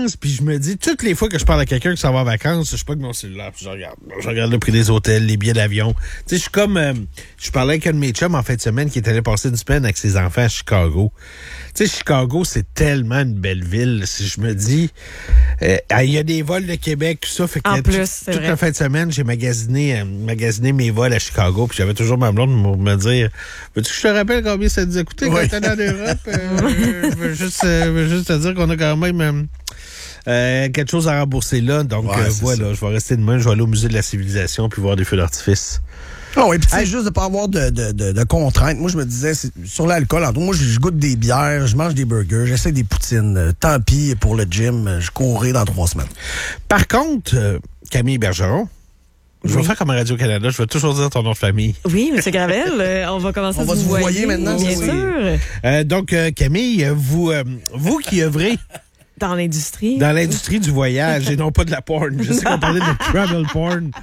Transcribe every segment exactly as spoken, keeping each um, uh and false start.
vacances, puis je me dis, toutes les fois que je parle à quelqu'un qui s'en va en vacances, je prends mon cellulaire, puis je regarde. Je regarde le prix des hôtels, les billets d'avion. Tu sais, je suis comme... Euh, je parlais avec un de mes chums en fin de semaine qui est allé passer une semaine avec ses enfants à Chicago. Tu sais, Chicago, c'est tellement une belle ville. Si je me dis... Il euh, y a des vols de Québec, tout ça. Fait que en t- plus, c'est toute vrai. la fin de semaine, j'ai magasiné, euh, magasiné mes vols à Chicago, puis j'avais toujours ma blonde pour me dire, veux-tu que je te rappelle combien ça nous a coûté quand Oui. t'es en Europe? Euh, je veux juste, euh, je veux juste te dire qu'on a quand même... Euh, Euh, quelque chose à rembourser là. Donc, ouais, euh, voilà, ça. Je vais rester demain. Je vais aller au musée de la civilisation puis voir des feux d'artifice. Ah oui, puis tu sais, Hey. juste de pas avoir de, de, de, de contraintes. Moi, je me disais, c'est, sur l'alcool, en tout, moi, je, je goûte des bières, je mange des burgers, j'essaie des poutines. Euh, tant pis pour le gym, euh, je courrai dans trois semaines. Par contre, euh, Camille Bergeron, je vais Oui. faire comme à Radio-Canada, je vais toujours dire ton nom de famille. Oui, M. Gravel, euh, on va commencer On à va se se vous voyer maintenant, bien oui. sûr, Euh, donc, euh, Camille, vous, euh, vous qui œuvrez dans l'industrie. dans l'industrie du voyage et non pas de la porn. Je sais qu'on parlait de travel porn,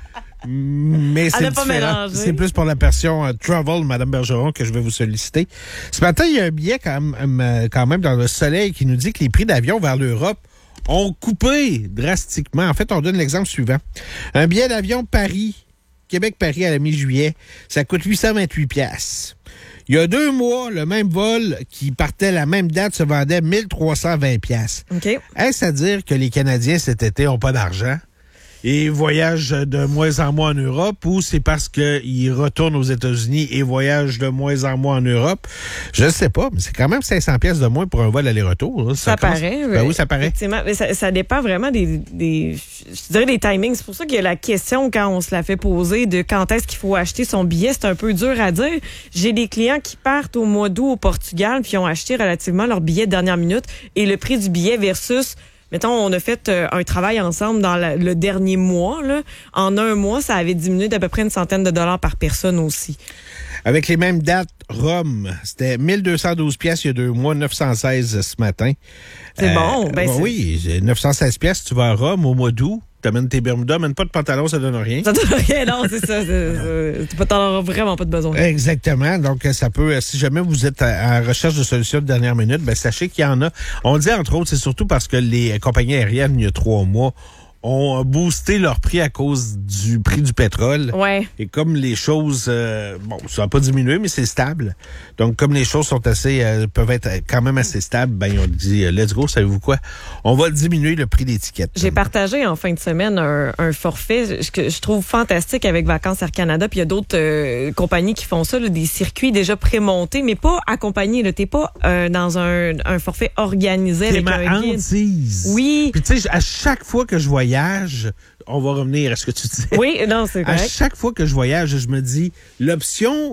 mais c'est a pas différent. mélangé. C'est plus pour la version euh, travel, Madame Bergeron, que je vais vous solliciter. Ce matin, il y a un billet quand même, euh, quand même dans le Soleil qui nous dit que les prix d'avion vers l'Europe ont coupé drastiquement. En fait, on donne l'exemple suivant. Un billet d'avion Paris, Québec-Paris à la mi-juillet, ça coûte huit cent vingt-huit piastres. Il y a deux mois, le même vol qui partait la même date se vendait mille trois cent vingt piastres. OK. Est-ce à dire que les Canadiens cet été n'ont pas d'argent et voyagent de moins en moins en Europe, ou c'est parce qu'ils retournent aux États-Unis et voyagent de moins en moins en Europe? Je ne sais pas, mais c'est quand même cinq cents piastres de moins pour un vol aller-retour. Là. Ça, ça commence... paraît. Ben oui, ça paraît. Effectivement. Mais ça, ça dépend vraiment des, des, je dirais des timings. C'est pour ça qu'il y a la question quand on se la fait poser de quand est-ce qu'il faut acheter son billet. C'est un peu dur à dire. J'ai des clients qui partent au mois d'août au Portugal puis ont acheté relativement leur billet de dernière minute et le prix du billet versus... Mettons, on a fait euh, un travail ensemble dans la, le dernier mois. Là. En un mois, ça avait diminué d'à peu près une centaine de dollars par personne aussi. Avec les mêmes dates, Rome, c'était mille deux cent douze piastres il y a deux mois, neuf cent seize ce matin. C'est bon. Ben, ben c'est... oui, neuf cent seize piastres, tu vas à Rome au mois d'août, t'amènes tes Bermudas, amène pas de pantalon, ça donne rien. Ça donne rien, non, c'est ça. C'est, c'est, tu t'en auras vraiment pas de besoin. Exactement. Donc, ça peut, si jamais vous êtes à, à recherche de solutions de dernière minute, ben, sachez qu'il y en a. On dit, entre autres, c'est surtout parce que les compagnies aériennes, il y a trois mois, ont boosté leur prix à cause du prix du pétrole. Ouais. Et comme les choses, euh, bon, ça n'a pas diminué, mais c'est stable. Donc, comme les choses sont assez, euh, peuvent être quand même assez stables, ben, on dit, euh, let's go, savez-vous quoi? On va diminuer le prix d'étiquette. J'ai partagé en fin de semaine un, un forfait que je trouve fantastique avec Vacances Air Canada. Puis il y a d'autres euh, compagnies qui font ça, là, des circuits déjà prémontés, mais pas accompagnés. Là. T'es pas euh, dans un, un forfait organisé C'est avec ma un guide. hantise. Oui. Puis, tu sais, à chaque fois que je voyage, on va revenir à ce que tu disais. Oui, non, c'est À correct. chaque fois que je voyage, je me dis, l'option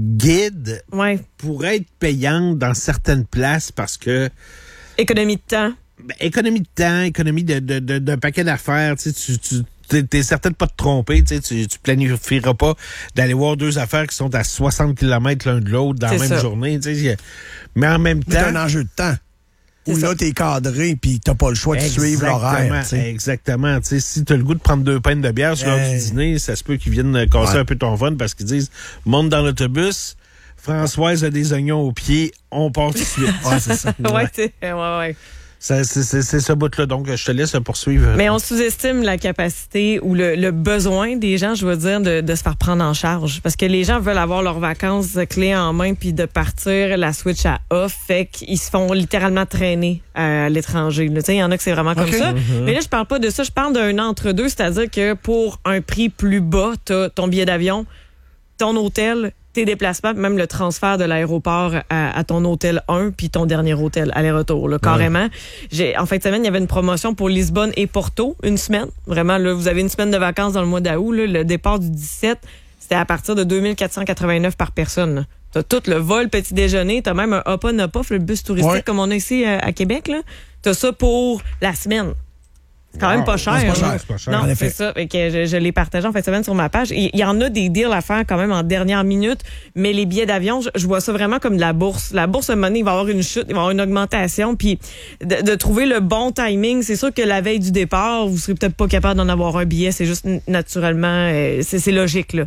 guide Ouais. pourrait être payante dans certaines places parce que Économie de temps. ben, économie de temps, économie de, de, de, d'un paquet d'affaires, tu sais, tu, tu t'es, t'es certain de pas te tromper, tu sais, tu, tu planifieras pas d'aller voir deux affaires qui sont à soixante kilomètres l'un de l'autre dans C'est la même ça. journée, tu sais. Mais en même C'est temps... un enjeu de temps. Où C'est là, ça. t'es cadré puis t'as pas le choix de suivre l'horaire. tu sais. Exactement. Tu sais, si t'as le goût de prendre deux pintes de bière sur l'heure Hey. du dîner, ça se peut qu'ils viennent casser Ouais. un peu ton fun parce qu'ils disent, monte dans l'autobus, Françoise a des oignons aux pieds, on part tout de suite. Ouais, c'est ça. Ouais, c'est- ouais, ouais. Ça, c'est, c'est, c'est ce bout-là. Donc, je te laisse poursuivre. Mais on sous-estime la capacité ou le, le besoin des gens, je veux dire, de, de se faire prendre en charge. Parce que les gens veulent avoir leurs vacances clés en main puis de partir la switch à off. Fait qu'ils se font littéralement traîner à l'étranger. Tu sais, il y en a que c'est vraiment comme OK. ça. Mais là, je parle pas de ça. Je parle d'un entre-deux. C'est-à-dire que pour un prix plus bas, t'as ton billet d'avion, ton hôtel, tes déplacements, même le transfert de l'aéroport à, à ton hôtel un puis ton dernier hôtel aller-retour, là, carrément. J'ai, en fin de semaine, il y avait une promotion pour Lisbonne et Porto, une semaine. Vraiment, là, vous avez une semaine de vacances dans le mois d'août. Là, le départ du dix-sept, c'était à partir de deux mille quatre cent quatre-vingt-neuf par personne. Là. T'as tout le vol, petit déjeuner, t'as même un hop-on, hop-off, le bus touristique Ouais. comme on a ici à, à Québec. Là. T'as ça pour la semaine. C'est quand même pas cher. Non, c'est pas hein. cher. C'est pas cher. Non, En effet. c'est ça. Fait que je, je l'ai partagé en fin de semaine sur ma page. Il y en a des deals à faire quand même en dernière minute, mais les billets d'avion, je, je vois ça vraiment comme de la bourse. La bourse, à un moment donné, il va y avoir une chute, il va y avoir une augmentation, puis de, de trouver le bon timing. C'est sûr que la veille du départ, vous serez peut-être pas capable d'en avoir un billet. C'est juste naturellement, euh, c'est, c'est logique, là.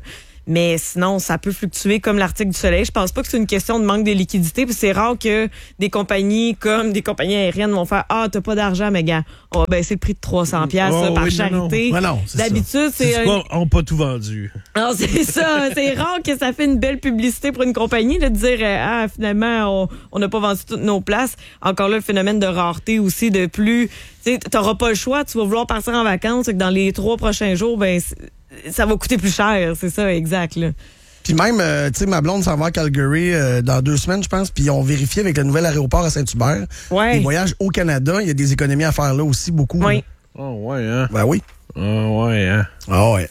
Mais sinon, ça peut fluctuer comme l'article du soleil. Je pense pas que c'est une question de manque de liquidité. Puis c'est rare que des compagnies comme des compagnies aériennes vont faire « Ah, t'as pas d'argent, mais gars, on va baisser le prix de trois cents piastres oh, par oui, charité. » non, non. c'est D'habitude, c'est... C'est un... pas, on n'a pas tout vendu. Non, c'est ça. C'est rare que ça fait une belle publicité pour une compagnie là, de dire euh, ah finalement on n'a pas vendu toutes nos places. Encore là, le phénomène de rareté aussi de plus. Tu sais, t'auras pas le choix. Tu vas vouloir partir en vacances. C'est que dans les trois prochains jours, ben ça va coûter plus cher. C'est ça, exact. Là. Puis même, euh, tu sais, ma blonde s'en va à Calgary euh, dans deux semaines, je pense. Puis ils ont vérifié avec le nouvel aéroport à Saint-Hubert. Ouais. Les voyages au Canada, il y a des économies à faire là aussi, beaucoup. Oui. Oh, ouais, hein? Ben oui. Oh, ouais, hein? Ah ouais.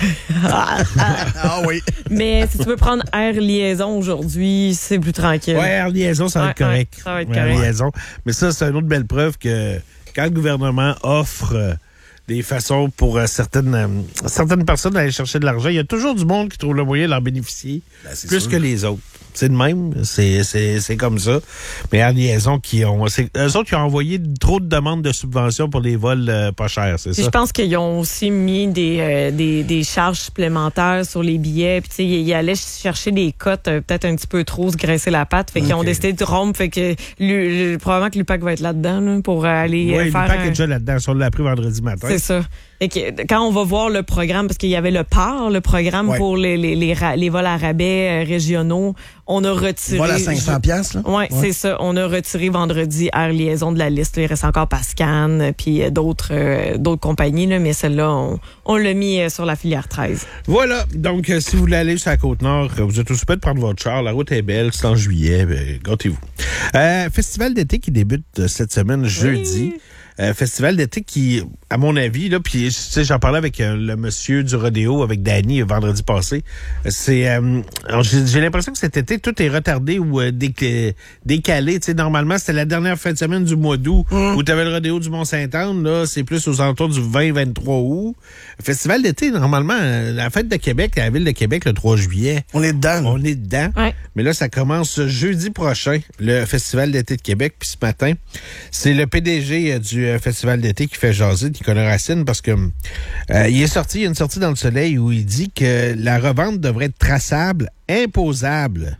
ah oui. Mais si tu veux prendre Air Liaison aujourd'hui, c'est plus tranquille. Ouais, Air Liaison, ça va Ouais, être correct. ouais, ça va être Ouais, correct. Air Liaison. Mais ça, c'est une autre belle preuve que quand le gouvernement offre euh, des façons pour euh, certaines, euh, certaines personnes d'aller chercher de l'argent, il y a toujours du monde qui trouve le moyen d'en bénéficier Ben, c'est plus sûr. que les autres. C'est de même, c'est, c'est, c'est comme ça. Mais Air Liaison, qui ont, c'est, eux autres qui ont envoyé trop de demandes de subventions pour les vols euh, pas chers, c'est Puis ça? je pense qu'ils ont aussi mis des, euh, des, des charges supplémentaires sur les billets. Puis tu sais, ils allaient chercher des cotes euh, peut-être un petit peu trop, se graisser la patte. Fait qu'ils ont Ok. décidé de rompre. Fait que lui, probablement que l'U P A C va être là-dedans là, pour aller euh, Oui, le faire pack un... est déjà là-dedans. On l'a appris vendredi matin. C'est ça. Et que, quand on va voir le programme, parce qu'il y avait le P A R, le programme Ouais. pour les, les, les, ra- les vols à rabais euh, régionaux, on a retiré... Voilà cinq cents piastres, là. Oui, c'est ça. On a retiré vendredi Air Liaison de la liste. Il reste encore Pascan, euh, puis euh, d'autres euh, d'autres compagnies, là, mais celle-là, on, on l'a mis euh, sur la filière treize. Voilà. Donc, euh, si vous voulez aller sur la Côte-Nord, euh, vous êtes aussi prêt de prendre votre char. La route est belle. C'est en juillet. Ben, gâtez-vous. Euh, festival d'été qui débute euh, cette semaine, jeudi. Euh, festival d'été qui, à mon avis, là, puis tu sais, j'en parlais avec euh, le monsieur du rodéo, avec Danny, euh, vendredi passé. C'est, euh, alors, j'ai, j'ai l'impression que cet été, tout est retardé ou euh, décalé. décalé. Tu sais, normalement, c'était la dernière fin de semaine du mois d'août Mmh. où tu avais le rodéo du Mont-Saint-Anne. Là, c'est plus aux alentours du vingt vingt-trois août. Festival d'été, normalement, euh, la fête de Québec, la ville de Québec, le trois juillet. On est dedans. On est dedans. Ouais. Mais là, ça commence jeudi prochain, le Festival d'été de Québec. Puis ce matin, c'est le P D G euh, du euh, Festival d'été qui fait jaser, Nicolas Racine, parce que euh, il est sorti, il y a une sortie dans le soleil où il dit que la revente devrait être traçable, imposable.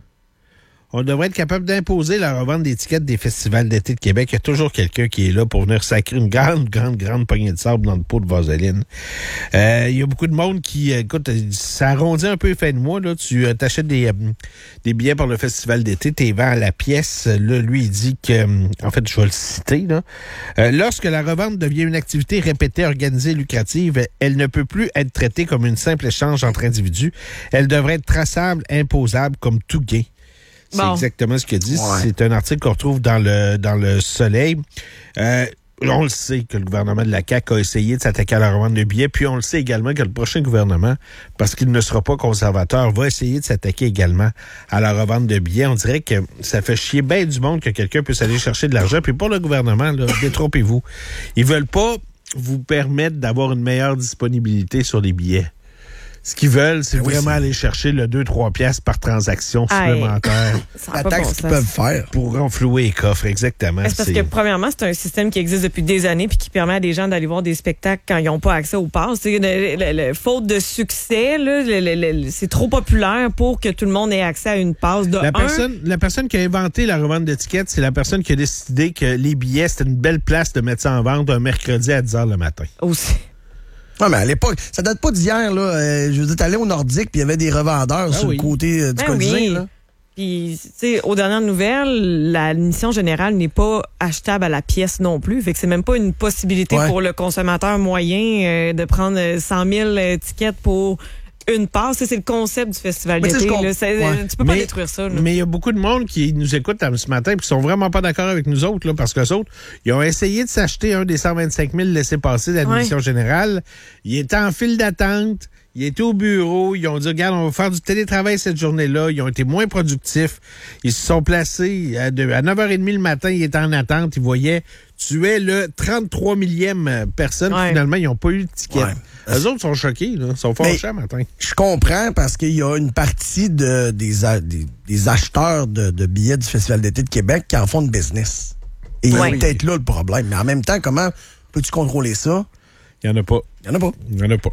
On devrait être capable d'imposer la revente d'étiquettes des festivals d'été de Québec. Il y a toujours quelqu'un qui est là pour venir sacrer une grande, grande, grande poignée de sable dans le pot de vaseline. Euh, il y a beaucoup de monde qui, écoute, ça arrondit un peu les fins de mois. Là. Tu euh, t'achètes des, euh, des billets pour le festival d'été, t'es vends à la pièce. Là, lui, il dit que, euh, en fait, je vais le citer, là. Euh, lorsque la revente devient une activité répétée, organisée, lucrative, elle ne peut plus être traitée comme une simple échange entre individus. Elle devrait être traçable, imposable, comme tout gain. C'est Bon. exactement ce qu'il dit. Ouais. C'est un article qu'on retrouve dans le dans le Soleil. Euh, on le sait que le gouvernement de la C A Q a essayé de s'attaquer à la revente de billets, puis on le sait également que le prochain gouvernement, parce qu'il ne sera pas conservateur, va essayer de s'attaquer également à la revente de billets. On dirait que ça fait chier bien du monde que quelqu'un puisse aller chercher de l'argent. Puis pour le gouvernement, là, détrompez-vous. Ils veulent pas vous permettre d'avoir une meilleure disponibilité sur les billets. Ce qu'ils veulent, c'est Ben oui, vraiment c'est- aller chercher le deux trois piastres par transaction Aïe. supplémentaire Ça a La pas taxe bon qu'ils sens. peuvent faire. pour renflouer les coffres, exactement. Ben, c'est parce C'est- que, premièrement, c'est un système qui existe depuis des années puis qui permet à des gens d'aller voir des spectacles quand ils n'ont pas accès aux passes. C'est le, le- le- faute de succès, là, le- le- le- c'est trop populaire pour que tout le monde ait accès à une passe. De La un, personne, la personne qui a inventé la revente d'étiquettes, c'est la personne qui a décidé que les billets, c'était une belle place de mettre ça en vente un mercredi à dix heures le matin. aussi. Ouais, mais à l'époque, ça date pas d'hier, là. Euh, je veux dire, t'allais au Nordique, puis il y avait des revendeurs Ah sur oui. le côté euh, du Ben Colisée, oui. là. Puis, tu sais, aux dernières nouvelles, la mission générale n'est pas achetable à la pièce non plus. Fait que c'est même pas une possibilité Ouais. pour le consommateur moyen euh, de prendre euh, cent mille euh, tickets pour une passe. Ça, c'est le concept du festival Mais tu sais, d'été. je comp- là. C'est- ouais. Tu peux pas Mais- détruire ça. là. Mais il y a beaucoup de monde qui nous écoute euh, ce matin et qui sont vraiment pas d'accord avec nous autres, là, parce que les autres, ils ont essayé de s'acheter un des cent vingt-cinq mille laissés-passer de l'admission Ouais. générale. Ils étaient en file d'attente. Ils étaient au bureau. Ils ont dit, regarde, on va faire du télétravail cette journée-là. Ils ont été moins productifs. Ils se sont placés à, de- à neuf heures trente le matin. Ils étaient en attente. Ils voyaient, tu es le trente-trois millième personne. Ouais. Finalement, ils n'ont pas eu de ticket. Ouais. Eux autres sont choqués, là. Ils sont Mais- fâchés matin. Je comprends parce qu'il y a une partie de, des, a- des, des acheteurs de, de billets du Festival d'été de Québec qui en font de business. Et Ouais. c'est peut-être là le problème. Mais en même temps, comment peux-tu contrôler ça? Il n'y en a pas. Il n'y en a pas. Il n'y en a pas.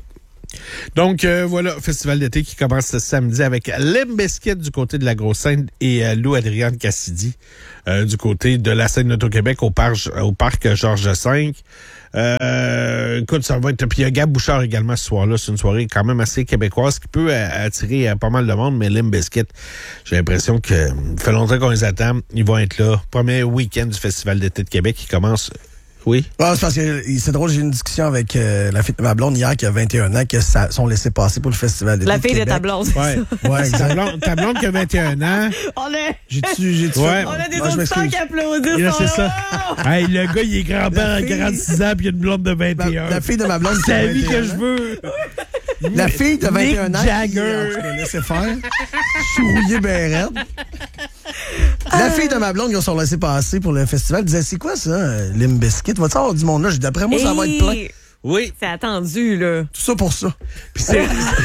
Donc, euh, voilà, festival d'été qui commence ce samedi avec Limp Bizkit du côté de la Grosse Scène et euh, Lou Adrienne Cassidy euh, du côté de la scène d'Auto-Québec au, par, au parc Georges cinq. Euh, écoute, ça va être... Puis il y a Gab Bouchard également ce soir-là. C'est une soirée quand même assez québécoise qui peut euh, attirer euh, pas mal de monde, mais Limp Bizkit, j'ai l'impression que ça fait longtemps qu'on les attend. Ils vont être là. Premier week-end du festival d'été de Québec qui commence... Oui. Ah, c'est parce que c'est drôle, j'ai eu une discussion avec euh, la fille de ma blonde hier qui a vingt et un ans, que ça sont laissés passer pour le festival d'été La fille de, de ta blonde. Ouais, ouais, exact. Ta blonde, ta blonde qui a vingt et un ans. On a, J'ai-tu, j'ai-tu Ouais. on a des Moi, je auditeurs m'excuse. qui applaudissent. Là, c'est sont ça. là. Hey, le gars, il est grand-père La à fille- quarante-six ans puis il a une blonde de vingt et un. La, la fille de ma blonde qui C'est a la vie vingt et un que je ans. veux. La fille de vingt et un ans. Mick Jagger. Qui, en tout cas, laissez faire. Sourouillé ben raide. La fille de ma blonde, ils ont sont laissés passer pour le festival, disait, c'est quoi ça, euh, Limp Bizkit? Va-tu avoir du monde là? J'ai dit, d'après moi, ça va être plein. Hey, Oui. c'est attendu, là. Tout ça pour ça. Puis c'est...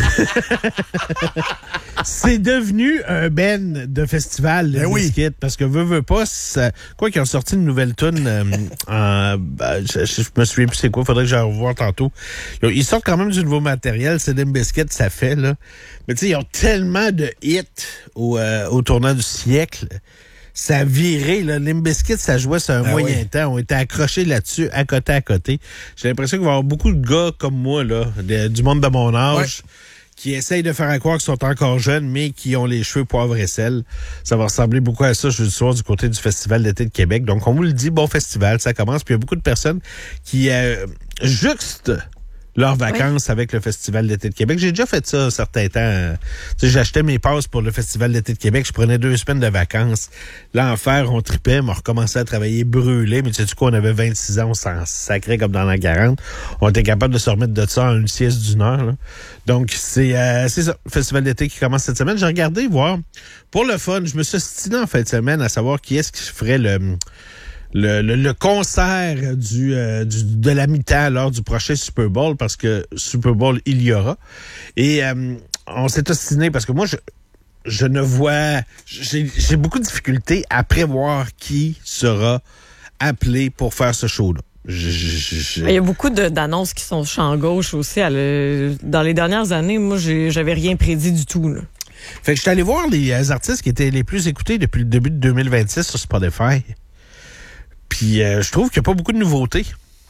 c'est devenu un ben de festival, le Ben oui. Bizkit, parce que veut, veut pas, ça... quoi qu'ils ont sorti une nouvelle tune euh, en... ben, je, je me souviens plus c'est quoi, faudrait que j'aille revoir tantôt. Ils, ils sortent quand même du nouveau matériel, c'est Limp Bizkit, ça fait, là. Mais tu sais, ils ont tellement de hits au, euh, au tournant du siècle. Ça a viré, là. Limp Bizkit, ça jouait sur un Ah moyen oui. temps. On était accrochés là-dessus, à côté à côté. J'ai l'impression qu'il va y avoir beaucoup de gars comme moi, là, de- du monde de mon âge, Ouais. qui essayent de faire à croire qu'ils sont encore jeunes, mais qui ont les cheveux poivre et sel. Ça va ressembler beaucoup à ça jeudi soir du côté du Festival d'été de Québec. Donc, on vous le dit, bon festival, ça commence. Puis il y a beaucoup de personnes qui euh, juxtent leurs vacances avec le Festival d'été de Québec. J'ai déjà fait ça un certain temps. Euh, Tu sais, j'achetais mes passes pour le Festival d'été de Québec. Je prenais deux semaines de vacances. L'enfer, on tripait, mais on recommençait à travailler brûlé. Mais tu sais du coup, on avait vingt-six ans, on s'en sacrait comme dans la quarante. On était capable de se remettre de ça en une sieste d'une heure. Là. Donc, c'est euh, c'est ça, le Festival d'été qui commence cette semaine. J'ai regardé voir. Pour le fun, je me suis ostiné en fin de semaine à savoir qui est-ce qui ferait le... Le, le, le concert du, euh, du de la mi-temps lors du prochain Super Bowl, parce que Super Bowl, il y aura. Et euh, on s'est ostiné parce que moi, je, je ne vois... J'ai, j'ai beaucoup de difficultés à prévoir qui sera appelé pour faire ce show-là. Je, je, je- Il y a beaucoup de- d'annonces qui sont champ gauche aussi. à le- dans les dernières années, moi, j'ai- j'avais rien prédit du tout, là. Fait que je suis allé voir les euh, artistes qui étaient les plus écoutés depuis le début de deux mille vingt-six sur Spotify. Puis euh, je trouve qu'il n'y a pas beaucoup de nouveautés.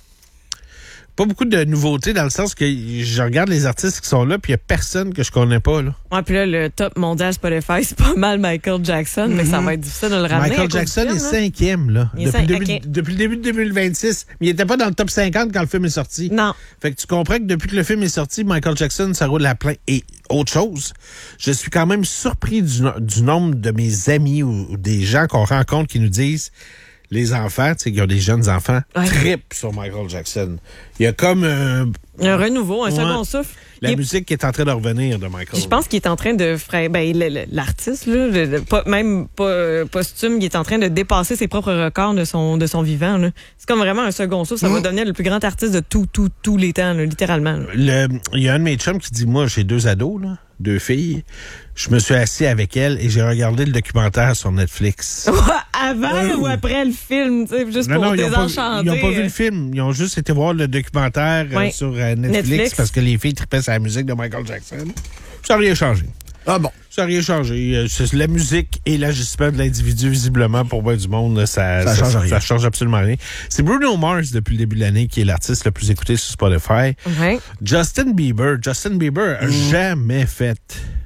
Pas beaucoup de nouveautés dans le sens que je regarde les artistes qui sont là, puis il n'y a personne que je connais pas, là. Ouais, puis là, le top mondial Spotify, c'est pas mal Michael Jackson, mais ça va être difficile de le ramener. à Michael cause du Jackson film, est là. cinquième, là. Il est Depuis, cinq- le début, ok. depuis le début de deux mille vingt-six. Mais il n'était pas dans le top cinquante quand le film est sorti. Non. Fait que tu comprends que depuis que le film est sorti, Michael Jackson, ça roule à plein. Et autre chose, je suis quand même surpris du, no- du nombre de mes amis ou, ou des gens qu'on rencontre qui nous disent, les enfants, tu sais, qui ont des jeunes enfants, Ouais. trippent sur Michael Jackson. Il y a comme euh, Un renouveau, un Ouais. second souffle. la Il est- musique qui est en train de revenir de Michael. Puis je pense qu'il est en train de fra- ben le- le- l'artiste là, le- le- pas, même pas euh, posthume, il est en train de dépasser ses propres records de son de son vivant là. C'est comme vraiment un second souffle, ça va Mm. devenir le plus grand artiste de tout tout tous les temps là, littéralement. là. Le- Il y a un de mes chums qui dit, moi, j'ai deux ados, là, deux filles. Je me suis assis avec elles et j'ai regardé le documentaire sur Netflix. Avant ou après le film, tu sais, juste Non, pour non, ils n'ont pas, désenchanter. ils ont pas vu le film. Ils ont juste été voir le documentaire euh, Ouais. sur euh, Netflix, Netflix. parce que les filles trippaient sur la musique de Michael Jackson. Ça n'a rien changé. Ah bon. Ça n'a rien changé. Euh, c'est la musique et l'agissement de l'individu, visiblement, pour bien du monde, là, ça, Ça change rien. ça change absolument rien. C'est Bruno Mars, depuis le début de l'année, qui est l'artiste le plus écouté sur Spotify. Ouais. Justin Bieber. Justin Bieber a jamais fait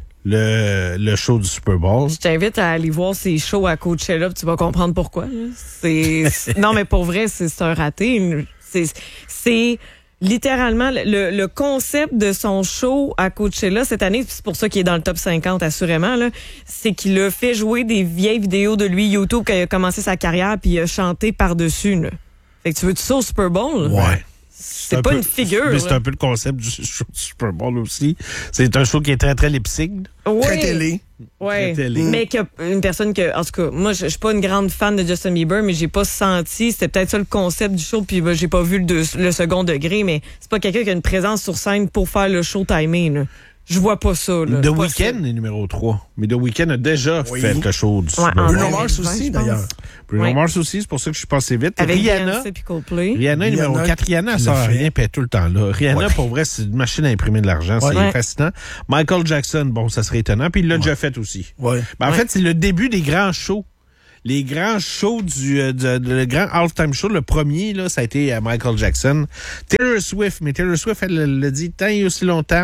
le, le show du Super Bowl. Je t'invite à aller voir ses shows à Coachella, puis tu vas comprendre pourquoi. là. C'est c'est- non mais pour vrai, c'est c'est un raté. C'est c'est littéralement le, le concept de son show à Coachella cette année, puis c'est pour ça qu'il est dans le top cinquante assurément là, c'est qu'il a fait jouer des vieilles vidéos de lui YouTube quand il a commencé sa carrière, puis il a chanté par-dessus là. Fait que tu veux-tu ça au Super Bowl? Ouais. C'est un pas peu- une figure. Mais c'est là. un peu le concept du show du Super Bowl aussi. C'est un show qui est très, très lip-sync. Ouais. Très télé. Ouais. Très télé. Mais que une personne que, en tout cas, moi, je je suis pas une grande fan de Justin Bieber, mais j'ai pas senti, c'était peut-être ça le concept du show, puis ben, j'ai pas vu le, deux- le second degré, mais c'est pas quelqu'un qui a une présence sur scène pour faire le show timé, là. Je vois pas ça. Là. The Weeknd est numéro trois. Mais The Weeknd a déjà oui. fait le show du ouais, Bruno Mars aussi, d'ailleurs. Bruno oui. Mars aussi, c'est pour ça que je suis passé vite. Avec Rihanna. Beyoncé puis Coldplay. Rihanna est numéro quatre. Rihanna, elle sort rien, puis elle est tout le temps là. Rihanna, ouais. pour vrai, c'est une machine à imprimer de l'argent. Ouais. C'est ouais. fascinant. Michael Jackson, bon, ça serait étonnant. Puis il l'a ouais. déjà fait aussi. Ouais. Ben, en ouais. fait, c'est le début des grands shows. Les grands shows du, euh, du le grand halftime show, le premier, là, ça a été euh, Michael Jackson. Taylor Swift, mais Taylor Swift, elle l'a dit tant et aussi longtemps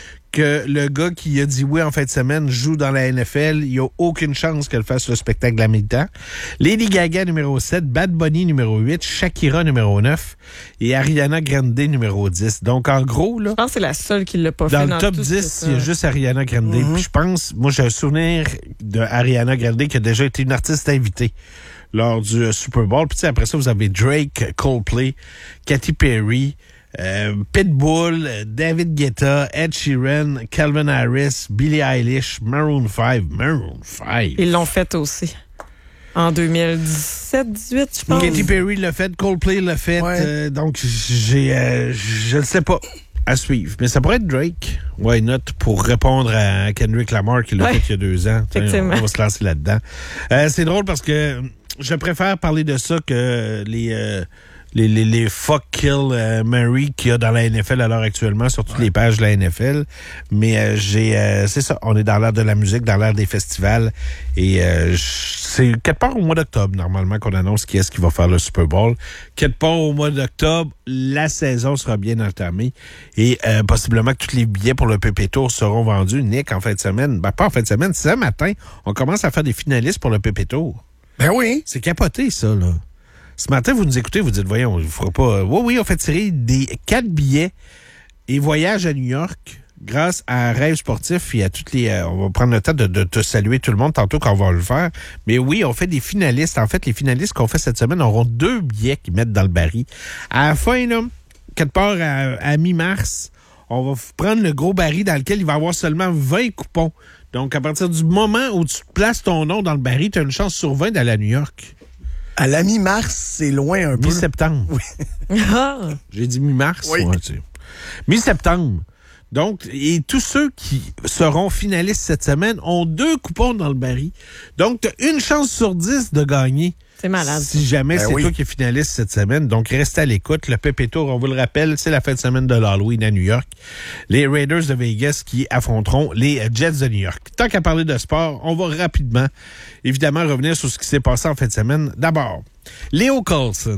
que le gars qui a dit oui en fin de semaine joue dans la N F L. Il n'y a aucune chance qu'elle fasse le spectacle à mi-temps. Lady Gaga, numéro sept. Bad Bunny, numéro huit. Shakira, numéro neuf. Et Ariana Grande, numéro dix. Donc, en gros, là... Je pense que c'est la seule qui l'a pas dans fait. Le dans top le top dix, il y a juste Ariana Grande. Mm-hmm. Puis je pense... Moi, j'ai un souvenir de Ariana Grande qui a déjà été une artiste invitée lors du euh, Super Bowl. Puis après ça, vous avez Drake, Coldplay, Katy Perry... Euh, Pitbull, David Guetta, Ed Sheeran, Calvin Harris, Billie Eilish, Maroon five. Maroon five. Ils l'ont fait aussi. En deux mille dix-sept dix-huit, je pense. Katy Perry l'a fait, Coldplay l'a fait. Ouais. Euh, donc, j'ai, euh, je ne sais pas. À suivre. Mais ça pourrait être Drake. Why not? Pour répondre à Kendrick Lamar qui l'a ouais. fait il y a deux ans. Tiens, on va se lancer là-dedans. Euh, c'est drôle parce que je préfère parler de ça que les... Euh, Les, les, les fuck kill euh, Mary qu'il y a dans la N F L à l'heure actuellement sur toutes ouais. les pages de la N F L. Mais euh, j'ai euh, c'est ça, on est dans l'ère de la musique, dans l'ère des festivals. Et euh, c'est quelque part au mois d'octobre, normalement, qu'on annonce qui est-ce qui va faire le Super Bowl. Quelque part au mois d'octobre, la saison sera bien entamée. Et euh, possiblement que tous les billets pour le P P Tour seront vendus. Nick, en fin de semaine, ben pas en fin de semaine, ce matin, on commence à faire des finalistes pour le P P Tour. Ben oui. C'est capoté, ça, là. Ce matin, vous nous écoutez, vous dites, voyons, on ne fera pas... Oui, oui, on fait tirer des quatre billets et voyage à New York grâce à Rêve Sportif et à toutes les... Euh, on va prendre le temps de, de te saluer tout le monde tantôt quand on va le faire. Mais oui, on fait des finalistes. En fait, les finalistes qu'on fait cette semaine auront deux billets qu'ils mettent dans le baril. À la fin, là, quelque part à, à mi-mars, on va prendre le gros baril dans lequel il va y avoir seulement vingt coupons. Donc, à partir du moment où tu places ton nom dans le baril, tu as une chance sur vingt d'aller à New York. À la mi-mars, c'est loin un peu. Mi-septembre. Oui. J'ai dit mi-mars. Oui. Ouais, tu sais. Mi-septembre. Donc, et tous ceux qui seront finalistes cette semaine ont deux coupons dans le baril. Donc, tu as une chance sur dix de gagner. C'est malade. Si jamais ben c'est oui. toi qui es finaliste cette semaine. Donc, restez à l'écoute. Le P P Tour, on vous le rappelle, c'est la fin de semaine de l'Halloween à New York. Les Raiders de Vegas qui affronteront les Jets de New York. Tant qu'à parler de sport, on va rapidement, évidemment, revenir sur ce qui s'est passé en fin de semaine. D'abord, Leo Carlson.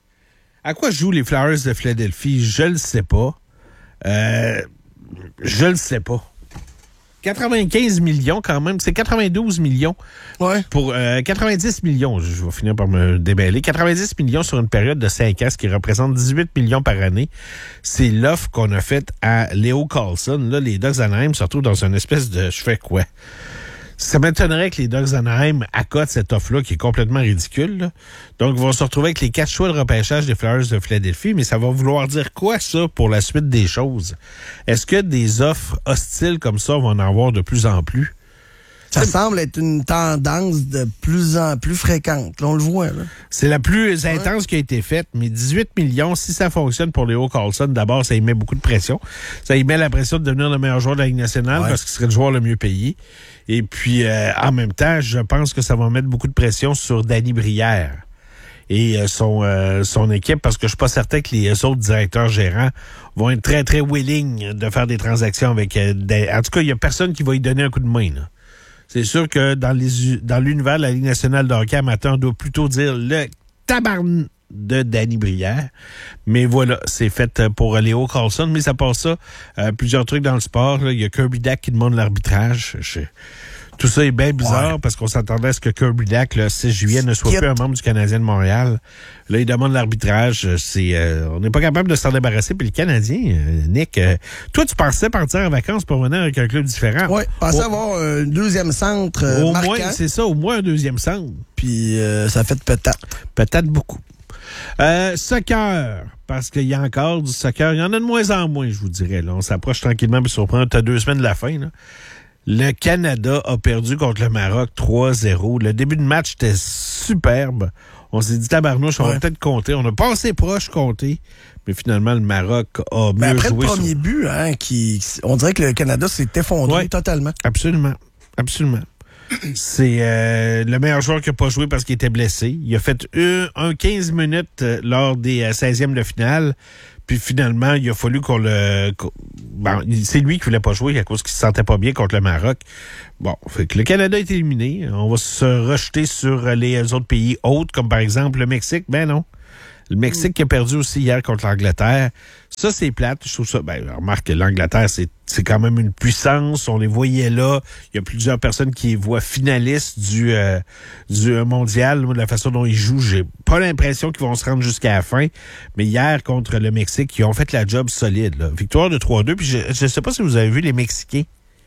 À quoi jouent les Flyers de Philadelphie? Je le sais pas. Euh, je le sais pas. quatre-vingt-quinze millions quand même. C'est quatre-vingt-douze millions. Ouais. Pour euh, quatre-vingt-dix millions, je vais finir par me déballer. quatre-vingt-dix millions sur une période de cinq ans, ce qui représente dix-huit millions par année. C'est l'offre qu'on a faite à Leo Carlson. Là, les Ducks d'Anaheim se retrouvent dans une espèce de... Je fais quoi? Ça m'étonnerait que les Ducks d'Anaheim accotent cette offre-là qui est complètement ridicule. Là. Donc, ils vont se retrouver avec les quatre choix de repêchage des Flyers de Philadelphie, mais ça va vouloir dire quoi, ça, pour la suite des choses? Est-ce que des offres hostiles comme ça vont en avoir de plus en plus? Ça c'est... semble être une tendance de plus en plus fréquente. Là, on le voit. Là. C'est la plus intense ouais. qui a été faite, mais dix-huit millions, si ça fonctionne pour Leo Carlson, d'abord, ça y met beaucoup de pression. Ça y met la pression de devenir le meilleur joueur de la Ligue nationale ouais. parce qu'il serait le joueur le mieux payé. Et puis, euh, en même temps, je pense que ça va mettre beaucoup de pression sur Danny Brière et euh, son euh, son équipe, parce que je suis pas certain que les autres directeurs gérants vont être très, très willing de faire des transactions avec... Euh, des... En tout cas, il y a personne qui va y donner un coup de main, là. C'est sûr que dans les dans l'univers de la Ligue nationale de hockey amateur, on doit plutôt dire le tabarn de Danny Brière. Mais voilà, c'est fait pour Leo Carlson. Mais ça passe ça, euh, plusieurs trucs dans le sport. Là. Il y a Kirby Dack qui demande l'arbitrage. Je... Tout ça est bien bizarre ouais. parce qu'on s'attendait à ce que Kirby Dack, le six juillet, ne soit plus un membre du Canadien de Montréal. Là, il demande l'arbitrage. C'est, euh, on n'est pas capable de s'en débarrasser. Puis le Canadien, euh, Nick, euh, toi, tu pensais partir en vacances pour venir avec un club différent. Oui, pensais oh. avoir un deuxième centre euh, Au marquant. moins, c'est ça, au moins un deuxième centre. Puis euh, ça fait peut-être. Peut-être beaucoup. Euh, soccer, parce qu'il y a encore du soccer. Il y en a de moins en moins, je vous dirais. Là. On s'approche tranquillement, puis surprendre. T'as deux semaines de la fin, là. Le Canada a perdu contre le Maroc trois zéro. Le début de match était superbe. On s'est dit, tabarnouche, on ouais. va peut-être compter. On a passé proche compter. Mais finalement, le Maroc a mieux Mais après joué. le premier sur... but, hein, qui, on dirait que le Canada s'est effondré ouais. totalement. Absolument. Absolument. C'est euh, le meilleur joueur qui n'a pas joué parce qu'il était blessé. Il a fait un, un quinze minutes lors des euh, seizièmes de finale. Puis finalement, il a fallu qu'on le... Qu'on, bon, c'est lui qui voulait pas jouer à cause qu'il se sentait pas bien contre le Maroc. Bon, fait que le Canada est éliminé. On va se rejeter sur les autres pays autres, comme par exemple le Mexique. Ben non. Le Mexique qui a perdu aussi hier contre l'Angleterre. Ça, c'est plate. Je trouve ça... Ben, remarque que l'Angleterre, c'est, c'est quand même une puissance. On les voyait là. Il y a plusieurs personnes qui les voient finalistes du, euh, du mondial. Moi, de la façon dont ils jouent, j'ai pas l'impression qu'ils vont se rendre jusqu'à la fin. Mais hier, contre le Mexique, ils ont fait la job solide, là. Victoire de trois deux. Puis je, je sais pas si vous avez vu les Mexicains.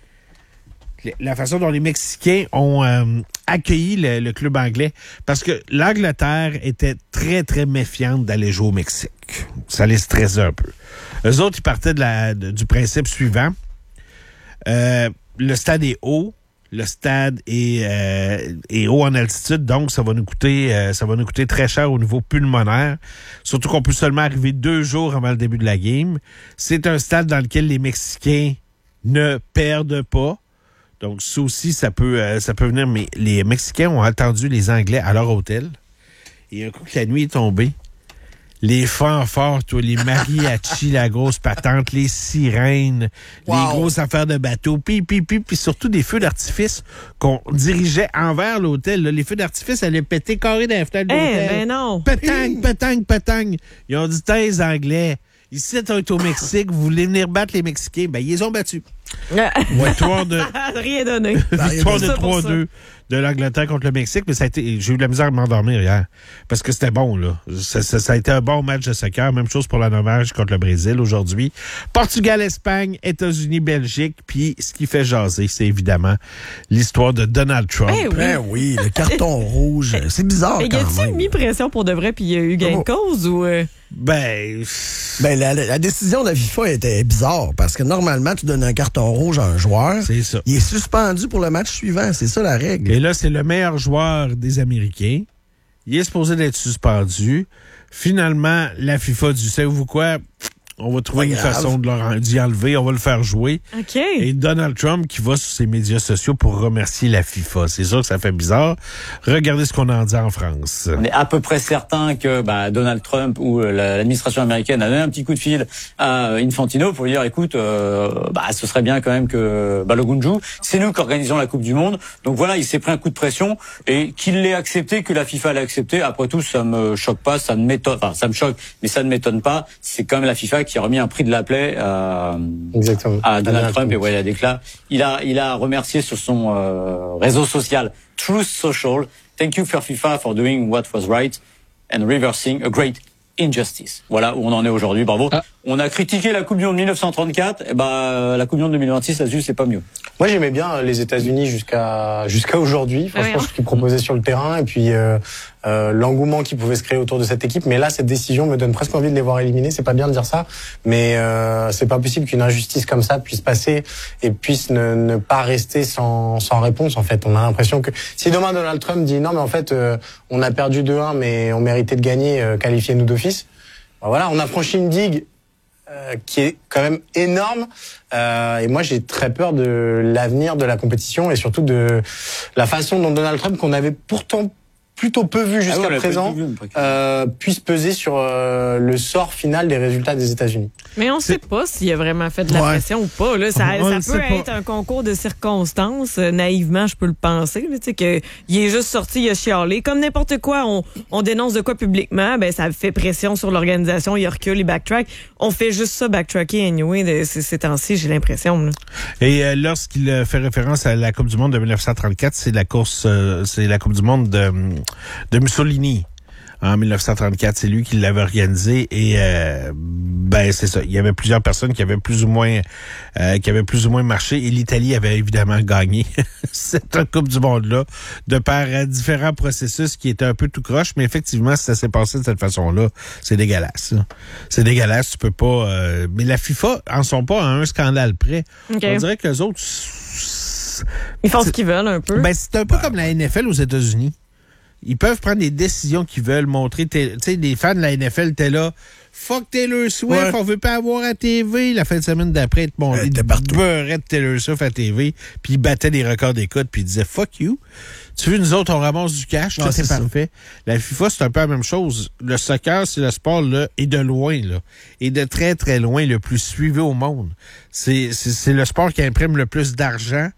La façon dont les Mexicains ont euh, accueilli le, le club anglais, parce que l'Angleterre était très, très méfiante d'aller jouer au Mexique. Ça les stressait un peu. Eux autres, ils partaient de la, de, du principe suivant. Euh, le stade est haut. Le stade est, euh, est haut en altitude, donc ça va nous coûter euh, ça va nous coûter très cher au niveau pulmonaire. Surtout qu'on peut seulement arriver deux jours avant le début de la game. C'est un stade dans lequel les Mexicains ne perdent pas. Donc, ça aussi, ça peut, euh, ça peut venir. Mais les Mexicains ont attendu les Anglais à leur hôtel. Et un coup que la nuit est tombée, les fanfares, toi, les mariachis, la grosse patente, les sirènes, wow. les grosses affaires de bateau, puis, puis, puis, puis surtout des feux d'artifice qu'on dirigeait envers l'hôtel. Là. Les feux d'artifice allaient péter carré dans la fenêtre de l'hôtel. Eh, ben non! Pétang, pétang, pétang. Ils ont dit, t'es les Anglais. Ici, c'est au Mexique. Vous voulez venir battre les Mexicains? Ben, ils les ont battus. Victoire de... Rien donné. Victoire de trois deux de l'Angleterre contre le Mexique, mais ça a été, j'ai eu de la misère à m'endormir hier. Parce que c'était bon, là. Ça, ça, ça a été un bon match de soccer. Même chose pour la Norvège contre le Brésil aujourd'hui. Portugal, Espagne, États-Unis, Belgique. Puis, ce qui fait jaser, c'est évidemment l'histoire de Donald Trump. Ben oui, ben oui le carton rouge. C'est bizarre, mais quand y a-t-il même. mis pression pour de vrai, puis il y a eu gain de cause, ou... Euh... Ben... Ben, la, la décision de la FIFA était bizarre, parce que normalement, tu donnes un carton rouge à un joueur. C'est ça. Il est suspendu pour le match suivant. C'est ça, la règle. Et là, c'est le meilleur joueur des Américains. Il est supposé d'être suspendu. Finalement, la FIFA dit, savez-vous quoi? On va trouver Pas une grave. façon de leur, d'y enlever. On va le faire jouer. OK. Et Donald Trump qui va sur ses médias sociaux pour remercier la FIFA. C'est sûr que ça fait bizarre. Regardez ce qu'on en dit en France. On est à peu près certain que bah, Donald Trump ou euh, l'administration américaine a donné un petit coup de fil à Infantino pour lui dire, écoute, euh, bah, ce serait bien quand même que Balogun joue. C'est nous qui organisons la Coupe du Monde. Donc voilà, il s'est pris un coup de pression et qu'il l'ait accepté, que la FIFA l'ait accepté. Après tout, ça me choque pas, ça ne m'étonne, enfin ça me choque, mais ça ne m'étonne pas. C'est quand même la FIFA qui a remis un prix de la plaie à, Exactement. à Donald Trump. Et ouais, il a déclaré, il a, il a remercié sur son euh, réseau social Truth Social. Thank you for FIFA for doing what was right and reversing a great injustice. Voilà où on en est aujourd'hui. Bravo. Ah. On a critiqué la Coupe du Monde mille neuf cent trente-quatre. Et bah, la Coupe du Monde deux mille vingt-six, là-dessus, c'est pas mieux. Moi, j'aimais bien les États-Unis jusqu'à jusqu'à aujourd'hui. Franchement, ouais. ce qu'ils proposaient sur le terrain et puis euh, euh, l'engouement qui pouvait se créer autour de cette équipe. Mais là, cette décision me donne presque envie de les voir éliminés. C'est pas bien de dire ça, mais euh, c'est pas possible qu'une injustice comme ça puisse passer et puisse ne, ne pas rester sans sans réponse. En fait, on a l'impression que si demain Donald Trump dit non, mais en fait, euh, on a perdu deux un, mais on méritait de gagner, euh, qualifiez-nous d'office. Ben voilà, on a franchi une digue euh, qui est quand même énorme. Euh, et moi, j'ai très peur de l'avenir de la compétition et surtout de la façon dont Donald Trump, qu'on avait pourtant plutôt peu vu jusqu'à ah ouais, présent, vu, euh, puisse peser sur euh, le sort final des résultats des États-Unis. Mais on ne sait pas s'il a vraiment fait de la ouais. pression ou pas. Là. Ça, On ça peut être pas. un concours de circonstances. Euh, naïvement, je peux le penser. Là, que il est juste sorti, il a chialé. Comme n'importe quoi, on, on dénonce de quoi publiquement, ben ça fait pression sur l'organisation, il recule, il backtrack. On fait juste ça, backtracker anyway, de, ces, ces temps-ci, j'ai l'impression. Là. Et euh, lorsqu'il euh, fait référence à la Coupe du Monde de mille neuf cent trente-quatre, c'est la course, euh, c'est la Coupe du Monde de, de Mussolini. En mille neuf cent trente-quatre, c'est lui qui l'avait organisé et euh, ben c'est ça. Il y avait plusieurs personnes qui avaient plus ou moins euh, qui avaient plus ou moins marché et l'Italie avait évidemment gagné cette Coupe du Monde-là de par euh, différents processus qui étaient un peu tout croche, mais effectivement, si ça s'est passé de cette façon-là, c'est dégueulasse. Là. C'est dégueulasse, tu peux pas. Euh, mais la FIFA en sont pas à un scandale près. Okay. On dirait que les autres, ils font ce qu'ils veulent un peu. Ben c'est un peu ben, comme la N F L aux États-Unis. ils peuvent prendre des décisions qu'ils veulent montrer. Tu sais, les fans de la N F L étaient là. Fuck Taylor Swift, ouais. on veut pas avoir à T V. La fin de semaine d'après, bon, euh, il beurrait de Taylor Swift à T V, puis il battait des records d'écoute, puis il disait fuck you. Tu veux, nous autres, on ramasse du cash, ah, tout est parfait. Ça. La FIFA, c'est un peu la même chose. Le soccer, c'est le sport, là, et de loin, là, et de très, très loin, le plus suivi au monde. C'est, c'est, c'est le sport qui imprime le plus d'argent,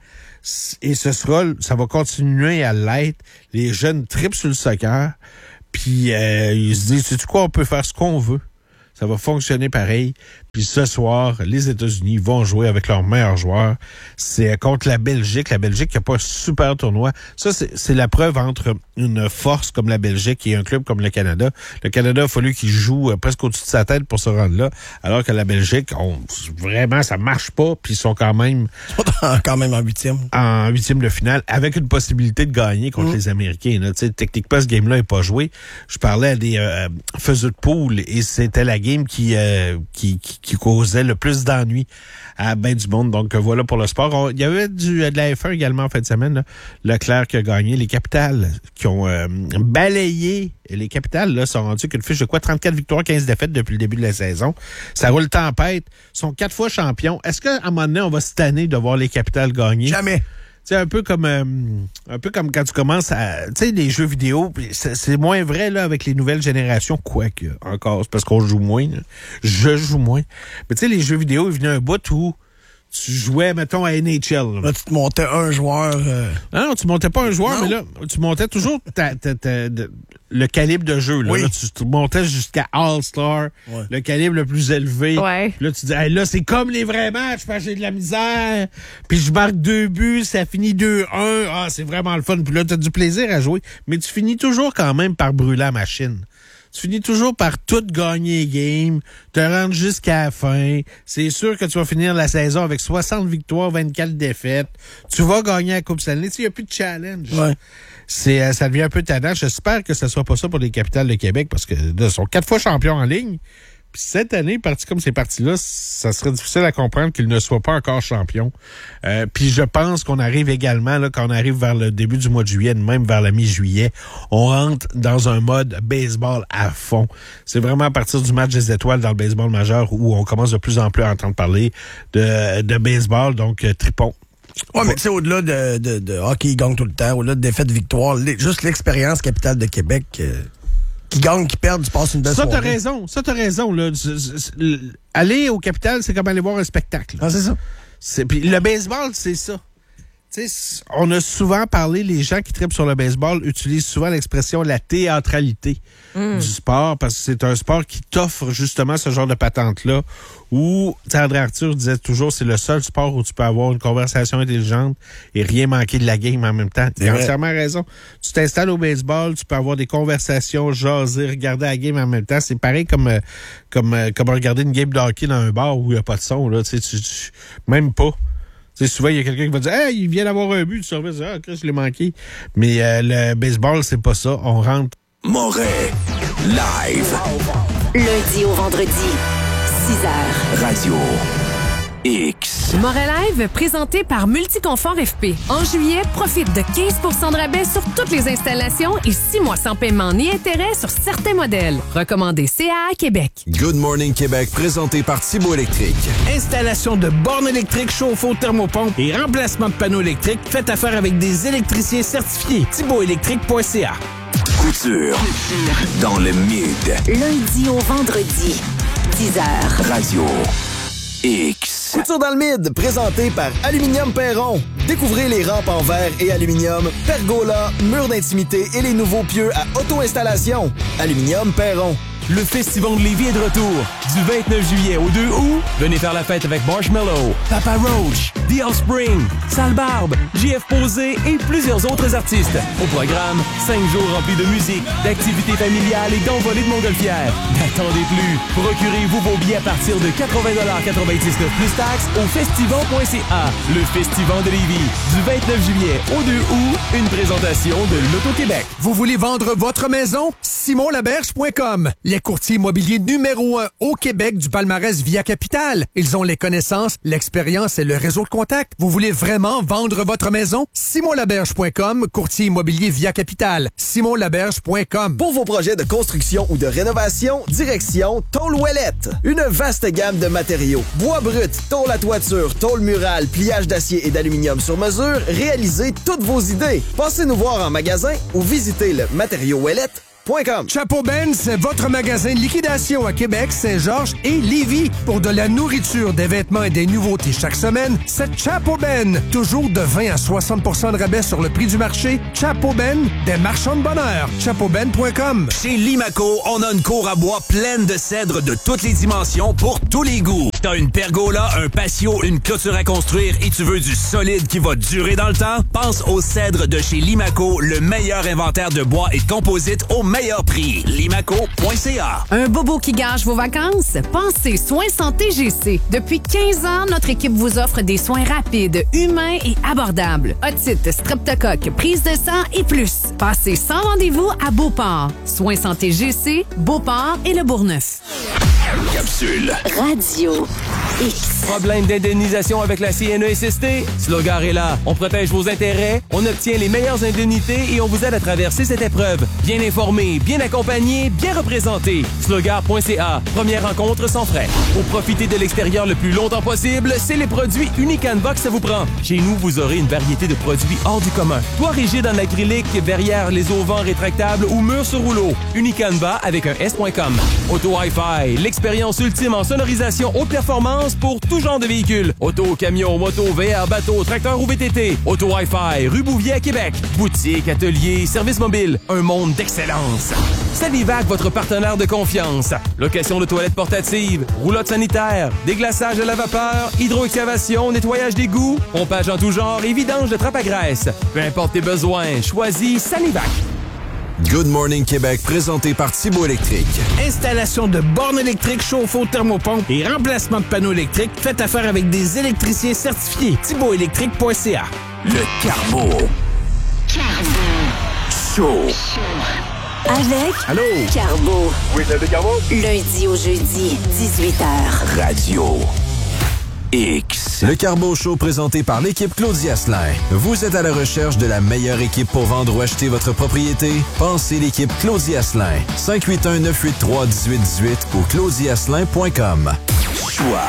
et ce sera, ça va continuer à l'être. Les jeunes tripent sur le soccer, puis euh, ils se disent, sais-tu quoi, on peut faire ce qu'on veut. Ça va fonctionner pareil. Puis ce soir, les États-Unis vont jouer avec leurs meilleurs joueurs. C'est contre la Belgique. La Belgique qui n'a pas un super tournoi. Ça, c'est, c'est la preuve entre une force comme la Belgique et un club comme le Canada. Le Canada a fallu qu'il joue presque au-dessus de sa tête pour se rendre là, alors que la Belgique, on, vraiment, ça marche pas. Puis ils sont quand même... Ils sont quand même en huitième. En huitième de finale, avec une possibilité de gagner contre mmh. les Américains. Là. Techniquement, ce game-là n'est pas joué. Je parlais à des euh, faiseurs de poule et c'était la game qui, euh, qui, qui qui causait le plus d'ennuis à ben du monde. Donc, voilà pour le sport. On, il y avait du, de la F un également en fin de semaine. Là. Leclerc qui a gagné. Les Capitals qui ont euh, balayé. Les Capitals là, sont rendus qu'une fiche de quoi? trente-quatre victoires, quinze défaites depuis le début de la saison. Ça roule tempête. Ils sont quatre fois champions. Est-ce qu'à un moment donné, on va se tanner de voir les Capitals gagner? Jamais. C'est un peu comme euh, un peu comme quand tu commences à... Tu sais, les jeux vidéo, c'est, c'est moins vrai là avec les nouvelles générations, quoique, encore, c'est parce qu'on joue moins. Là. Je joue moins. Mais tu sais, les jeux vidéo, il venait un bout où tu jouais, mettons, à N H L. Là, tu te montais un joueur... Euh... Non, non, tu montais pas un joueur, non. mais là, tu montais toujours ta, ta, ta, ta, le calibre de jeu. Là, oui. là tu, tu montais jusqu'à All-Star, ouais. le calibre le plus élevé. Ouais. Là, tu dis, hey, là, c'est comme les vrais matchs, parce que j'ai de la misère. Puis je marque deux buts, ça finit deux un. Ah, c'est vraiment le fun. Puis là, tu as du plaisir à jouer. Mais tu finis toujours quand même par brûler la machine. Tu finis toujours par tout gagner game, te rendre jusqu'à la fin. C'est sûr que tu vas finir la saison avec soixante victoires, vingt-quatre défaites. Tu vas gagner la Coupe Stanley. Il n'y a plus de challenge. Ouais. C'est, ça devient un peu tannant. J'espère que ce ne sera pas ça pour les Capitals de Québec parce que là, ils sont quatre fois champions en ligne. Puis cette année, parti comme ces parties-là, ça serait difficile à comprendre qu'ils ne soient pas encore champions. Euh, puis je pense qu'on arrive également, là, quand on arrive vers le début du mois de juillet, même vers la mi-juillet, on rentre dans un mode baseball à fond. C'est vraiment à partir du match des étoiles dans le baseball majeur où on commence de plus en plus à entendre parler de, de baseball, donc euh, tripons. Ouais, mais tu sais, au-delà de, de, de hockey, ils gagnent tout le temps, au-delà de défaites, victoires, juste l'expérience Capitale de Québec... Euh... Qui gagne, qui perd, tu passes une belle ça, soirée. Ça, t'as raison. Ça, t'as raison. Là. Aller au Capitole, c'est comme aller voir un spectacle. Ah, c'est ça. C'est, puis le baseball, c'est ça. Tu sais, on a souvent parlé, les gens qui trippent sur le baseball utilisent souvent l'expression la théâtralité mm. du sport parce que c'est un sport qui t'offre justement ce genre de patente-là où, tu sais, André Arthur disait toujours, c'est le seul sport où tu peux avoir une conversation intelligente et rien manquer de la game en même temps. Tu as entièrement raison. Tu t'installes au baseball, tu peux avoir des conversations, jaser, regarder la game en même temps. C'est pareil comme, comme, comme regarder une game de hockey dans un bar où il n'y a pas de son. Là. Tu sais, tu, tu, même pas. Tu sais, souvent, il y a quelqu'un qui va dire « Hey, il vient d'avoir un but, tu surveilles ça, ah, je l'ai manqué. » Mais euh, le baseball, c'est pas ça. On rentre. Moret, live. Lundi au vendredi, six heures. Radio X. Moret Live, présenté par Multiconfort F P. En juillet, profite de quinze pour cent de rabais sur toutes les installations et six mois sans paiement ni intérêt sur certains modèles. Recommandé C A A Québec. Good Morning Québec, présenté par Thibault Électrique. Installation de bornes électriques, chauffe-eau, thermopompe et remplacement de panneaux électriques. Faites affaire avec des électriciens certifiés. thibault électrique point c a. Couture. Dans le mid. Lundi au vendredi, dix heures. Radio X. Couture dans le mid, présenté par Aluminium Perron. Découvrez les rampes en verre et aluminium, pergola, murs d'intimité et les nouveaux pieux à auto-installation. Aluminium Perron. Le Festival de Lévis est de retour. Du vingt-neuf juillet au deux août, venez faire la fête avec Marshmello, Papa Roach, The Offspring, Sale Barbe, J F Posé et plusieurs autres artistes. Au programme, cinq jours remplis de musique, d'activités familiales et d'envolées de montgolfières. N'attendez plus. Procurez-vous vos billets à partir de quatre-vingts dollars quatre-vingt-dix-neuf plus taxes au festival point c a. Le Festival de Lévis. Du vingt-neuf juillet au deux août, une présentation de l'Auto-Québec. Vous voulez vendre votre maison? simon laberge point com. les courtiers immobiliers numéro un au Québec du palmarès Via Capital. Ils ont les connaissances, l'expérience et le réseau de contacts. Vous voulez vraiment vendre votre maison? simon laberge point com, courtier immobilier Via Capital. simon laberge point com. Pour vos projets de construction ou de rénovation, direction Tôle Ouellette. Une vaste gamme de matériaux. Bois brut, tôle à toiture, tôle murale, pliage d'acier et d'aluminium sur mesure. Réalisez toutes vos idées. Passez nous voir en magasin ou visitez le matériau ouellette point com. Chapeau Ben, c'est votre magasin de liquidation à Québec, Saint-Georges et Lévis. Pour de la nourriture, des vêtements et des nouveautés chaque semaine, c'est Chapeau Ben. Toujours de vingt à soixante pour cent de rabais sur le prix du marché. Chapeau Ben, des marchands de bonheur. chapeau ben point com. Chez Limaco, on a une cour à bois pleine de cèdres de toutes les dimensions pour tous les goûts. T'as une pergola, un patio, une clôture à construire et tu veux du solide qui va durer dans le temps? Pense aux cèdres de chez Limaco, le meilleur inventaire de bois et de composites au meilleur prix. limaco point c a. Un bobo qui gâche vos vacances? Pensez Soins Santé G C. Depuis quinze ans, notre équipe vous offre des soins rapides, humains et abordables. Otite, streptocoque, prise de sang et plus. Passez sans rendez-vous à Beauport. Soins Santé G C, Beauport et Le Bourgneuf. Capsule. Radio X. Problème d'indemnisation avec la C N E S S T? Slogar est là. On protège vos intérêts, on obtient les meilleures indemnités et on vous aide à traverser cette épreuve. Bien informé, bien accompagné, bien représenté. slogar point c a. Première rencontre sans frais. Pour profiter de l'extérieur le plus longtemps possible, c'est les produits Unicanva que ça vous prend. Chez nous, vous aurez une variété de produits hors du commun. Toit rigide en acrylique, verrière les auvents rétractables ou murs sur rouleau. Unicanva avec un S point com. Auto Hi-Fi, l'expérience ultime en sonorisation haute performance pour tout genre de véhicules. Auto, camion, moto, V R, bateau, tracteur ou V T T. Auto Hi-Fi, rue Bouvier à Québec. Boutique, atelier, service mobile. Un monde d'excellence. Sanivac, votre partenaire de confiance. Location de toilettes portatives, roulotte sanitaire, déglaçage à la vapeur, hydroexcavation, nettoyage d'égouts, pompage en tout genre et vidange de trappe à graisse. Peu importe tes besoins, choisis Sanivac. Good Morning Québec, présenté par Thibault Électrique. Installation de bornes électriques, chauffe-eau, thermopompe et remplacement de panneaux électriques. Faites affaire avec des électriciens certifiés. thibault électrique point c a. Le Carbo. Carbo. Show. Avec Allô? Carbo. Oui, c'est le Carbo. Lundi au jeudi, dix-huit heures. Radio X. Le Carbo Show présenté par l'équipe Claudia Asselin. Vous êtes à la recherche de la meilleure équipe pour vendre ou acheter votre propriété? Pensez l'équipe Claudia Asselin. cinq huit un, neuf huit trois, un huit un huit ou claudia asselin point com. Choix.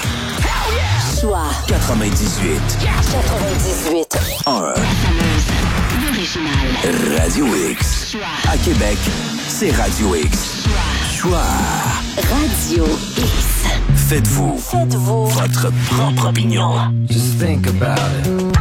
Choix. quatre-vingt-dix-huit. quatre-vingt-dix-huit. un. L'original. Radio X. À Québec, c'est Radio X. Choix. Radio X. Faites-vous. Faites-vous. Votre propre opinion. Just think about it.